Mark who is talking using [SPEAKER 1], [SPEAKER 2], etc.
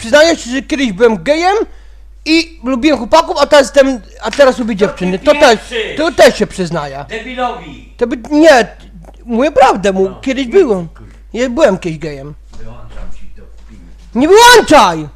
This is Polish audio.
[SPEAKER 1] przyznaję się, że kiedyś byłem gejem i lubiłem chłopaków, a teraz lubię dziewczyny. To też się przyznaję.
[SPEAKER 2] Debilowi!
[SPEAKER 1] Nie, mówię prawdę, kiedyś byłem. Ja byłem kiedyś gejem.
[SPEAKER 2] Wyłączam ci to w filmie.
[SPEAKER 1] Nie wyłączaj!